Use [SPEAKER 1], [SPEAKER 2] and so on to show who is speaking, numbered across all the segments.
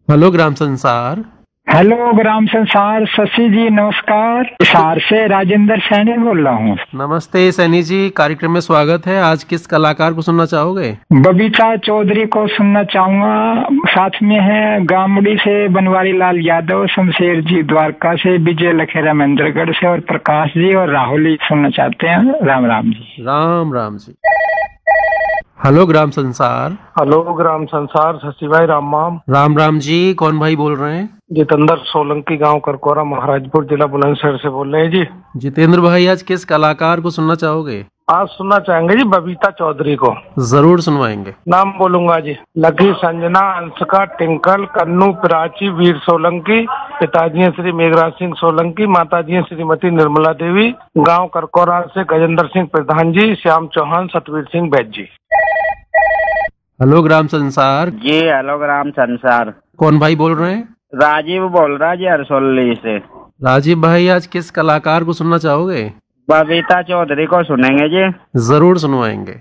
[SPEAKER 1] Hello ग्राम संसार।
[SPEAKER 2] Hello ग्राम संसार। शशि जी नमस्कार। हिसार से राजेंद्र सैनी बोल रहा हूँ।
[SPEAKER 1] नमस्ते सैनी जी, कार्यक्रम में स्वागत है। आज किस कलाकार को सुनना चाहोगे?
[SPEAKER 2] बबीता चौधरी को सुनना चाहूंगा। साथ में है गामड़ी से बनवारी लाल यादव, शमशेर जी द्वारका से, विजय लखेरा महेंद्रगढ़ से और प्रकाश जी और राहुल जी सुनना चाहते हैं। राम राम जी।
[SPEAKER 1] राम राम जी। हेलो ग्राम संसार।
[SPEAKER 3] हेलो ग्राम संसार। शशि भाई राम राम।
[SPEAKER 1] राम राम जी, कौन भाई बोल रहे हैं?
[SPEAKER 3] जितेंद्र सोलंकी, गांव करकोरा, महाराजपुर जिला बुलंदशहर से बोल रहे हैं जी।
[SPEAKER 1] जितेंद्र भाई, आज किस कलाकार को सुनना चाहोगे?
[SPEAKER 3] आज सुनना चाहेंगे जी बबीता चौधरी को।
[SPEAKER 1] जरूर सुनवाएंगे।
[SPEAKER 3] नाम बोलूंगा जी। लकी, संजना, अंशका, टिंकल, कन्नू, प्राची, वीर सोलंकी। पिताजी हैं श्री मेघराज सिंह सोलंकी, माताजी हैं श्रीमती निर्मला देवी। गांव करकोरा से गजेंद्र सिंह प्रधान जी, श्याम चौहान, सतवीर सिंह बैद जी।
[SPEAKER 1] हेलो ग्राम संसार।
[SPEAKER 4] जी हेलो ग्राम संसार।
[SPEAKER 1] कौन भाई बोल रहे हैं?
[SPEAKER 4] राजीव बोल रहा जी हरसोली से।
[SPEAKER 1] राजीव भाई, आज किस कलाकार को सुनना चाहोगे?
[SPEAKER 4] बबीता चौधरी को सुनेंगे जी।
[SPEAKER 1] जरूर सुनवाएंगे।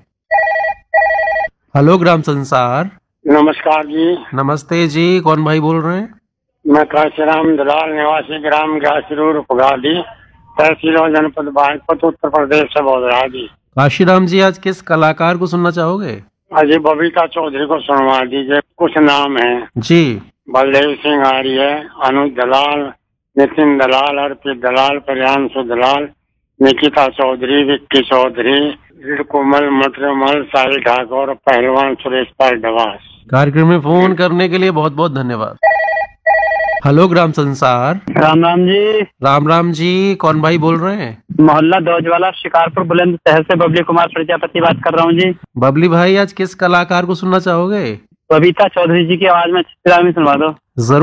[SPEAKER 1] हेलो ग्राम संसार।
[SPEAKER 5] नमस्कार जी।
[SPEAKER 1] नमस्ते जी, कौन भाई बोल रहे हैं?
[SPEAKER 5] मैं काशीराम दलाल, निवासी ग्राम ग्यासरूर, उपगादी, तहसील और जनपद बागपत, उत्तर प्रदेश से बोल रहा जी।
[SPEAKER 1] काशीराम जी, आज किस कलाकार को सुनना चाहोगे?
[SPEAKER 5] अजय बबीता चौधरी को सुनवा दीजिए। कुछ नाम है
[SPEAKER 1] जी।
[SPEAKER 5] बलदेव सिंह आर्य, अनुज दलाल, नितिन दलाल, अर्पित दलाल, प्रियांशु दलाल, निकिता चौधरी, विक्की चौधरी, कोमल मटरमल, साहिल ठाकुर, पहलवान सुरेश पाल डवास।
[SPEAKER 1] कार्यक्रम में फोन करने के लिए बहुत बहुत धन्यवाद। हेलो ग्राम संसार।
[SPEAKER 6] राम राम जी।
[SPEAKER 1] राम राम जी, कौन भाई बोल रहे हैं?
[SPEAKER 6] मोहल्ला दौजवाला, शिकारपुर बुलंदशहर से बबली कुमार प्रजापति बात कर रहा हूँ जी।
[SPEAKER 1] बबली भाई, आज किस कलाकार को सुनना चाहोगे?
[SPEAKER 6] बबीता चौधरी जी की आवाज में चित्रा में सुनवा दो।
[SPEAKER 1] जरूर।